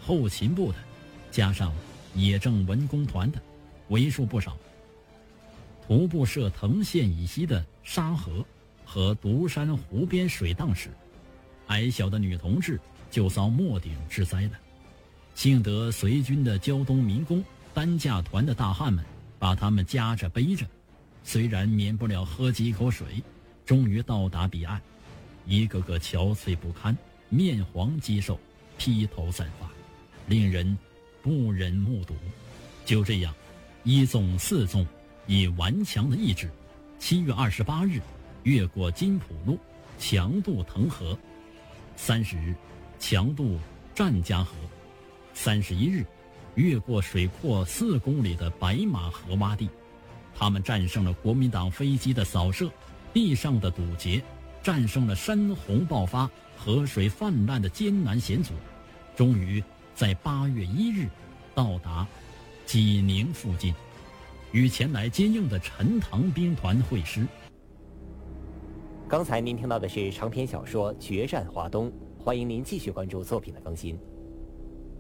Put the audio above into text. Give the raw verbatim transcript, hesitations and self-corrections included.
后勤部的，加上野政文工团的，为数不少。徒步涉藤县以西的沙河和独山湖边水荡时，矮小的女同志就遭没顶之灾了。幸得随军的胶东民工担架团的大汉们把他们夹着背着，虽然免不了喝几口水，终于到达彼岸。一个个憔悴不堪，面黄肌瘦，披头散发，令人不忍目睹。就这样，一纵四纵以顽强的意志，七月二十八日越过金浦路，强渡腾河；三十日强渡湛江河；三十一日越过水阔四公里的白马河洼地。他们战胜了国民党飞机的扫射，地上的堵截，战胜了山洪爆发、河水泛滥的艰难险阻，终于在八月一日到达济宁附近，与前来接应的陈塘兵团会师。 刚才您听到的是长篇小说《决战华东》，欢迎您继续关注作品的更新。